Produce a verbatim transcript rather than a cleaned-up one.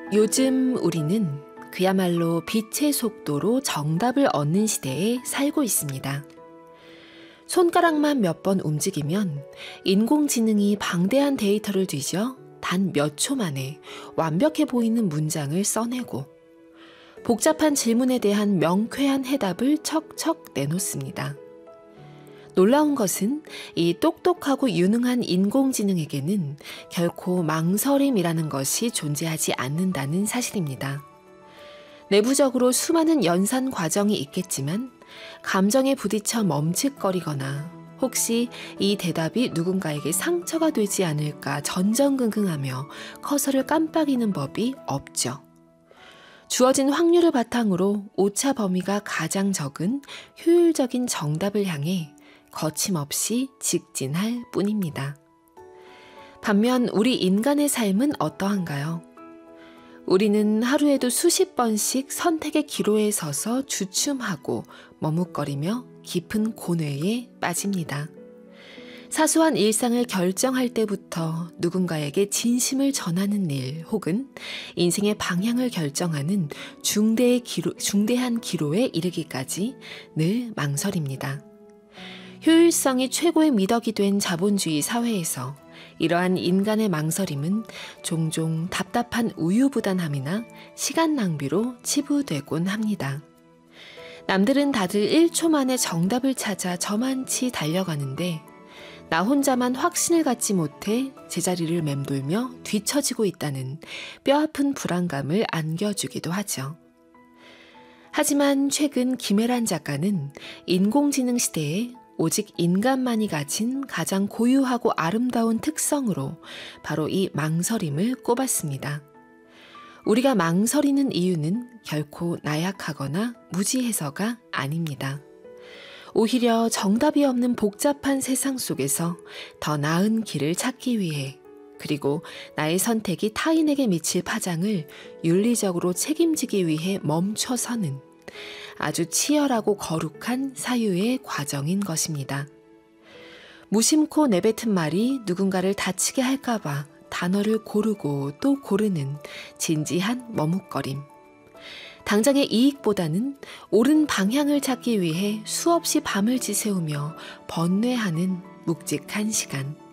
요즘 우리는 그야말로 빛의 속도로 정답을 얻는 시대에 살고 있습니다. 손가락만 몇 번 움직이면 인공지능이 방대한 데이터를 뒤져 단 몇 초 만에 완벽해 보이는 문장을 써내고 복잡한 질문에 대한 명쾌한 해답을 척척 내놓습니다. 놀라운 것은 이 똑똑하고 유능한 인공지능에게는 결코 망설임이라는 것이 존재하지 않는다는 사실입니다. 내부적으로 수많은 연산 과정이 있겠지만 감정에 부딪혀 멈칫거리거나 혹시 이 대답이 누군가에게 상처가 되지 않을까 전전긍긍하며 커서를 깜빡이는 법이 없죠. 주어진 확률을 바탕으로 오차 범위가 가장 적은 효율적인 정답을 향해 거침없이 직진할 뿐입니다. 반면 우리 인간의 삶은 어떠한가요? 우리는 하루에도 수십 번씩 선택의 기로에 서서 주춤하고 머뭇거리며 깊은 고뇌에 빠집니다. 사소한 일상을 결정할 때부터 누군가에게 진심을 전하는 일 혹은 인생의 방향을 결정하는 중대의 기로, 중대한 기로에 이르기까지 늘 망설입니다. 효율성이 최고의 미덕이 된 자본주의 사회에서 이러한 인간의 망설임은 종종 답답한 우유부단함이나 시간 낭비로 치부되곤 합니다. 남들은 다들 일 초 만에 정답을 찾아 저만치 달려가는데 나 혼자만 확신을 갖지 못해 제자리를 맴돌며 뒤처지고 있다는 뼈아픈 불안감을 안겨주기도 하죠. 하지만 최근 김혜란 작가는 인공지능 시대에 오직 인간만이 가진 가장 고유하고 아름다운 특성으로 바로 이 망설임을 꼽았습니다. 우리가 망설이는 이유는 결코 나약하거나 무지해서가 아닙니다. 오히려 정답이 없는 복잡한 세상 속에서 더 나은 길을 찾기 위해 그리고 나의 선택이 타인에게 미칠 파장을 윤리적으로 책임지기 위해 멈춰서는 아주 치열하고 거룩한 사유의 과정인 것입니다. 무심코 내뱉은 말이 누군가를 다치게 할까봐 단어를 고르고 또 고르는 진지한 머뭇거림. 당장의 이익보다는 옳은 방향을 찾기 위해 수없이 밤을 지새우며 번뇌하는 묵직한 시간.